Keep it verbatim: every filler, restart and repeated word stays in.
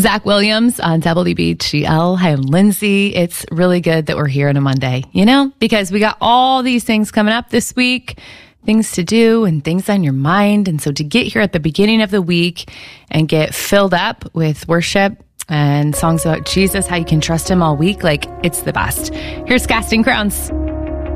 Zach Williams on W B G L. Hi, I'm Lindsay. It's really good that we're here on a Monday, you know, because we got all these things coming up this week, things to do and things on your mind. And so to get here at the beginning of the week and get filled up with worship and songs about Jesus, how you can trust him all week, like it's the best. Here's Casting Crowns.